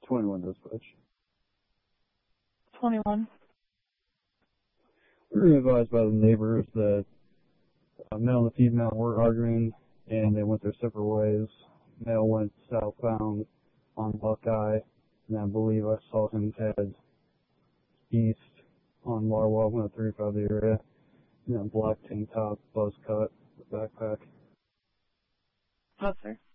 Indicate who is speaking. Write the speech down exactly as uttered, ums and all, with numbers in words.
Speaker 1: twenty-one dispatch.
Speaker 2: twenty-one.
Speaker 1: We were advised by the neighbors that a male and a female were arguing, and they went their separate ways. Male went southbound on Buckeye, and I believe I saw him head east on Larwell, one oh three five the area. You know, black tank top, buzz cut, backpack.
Speaker 2: Oh, sir.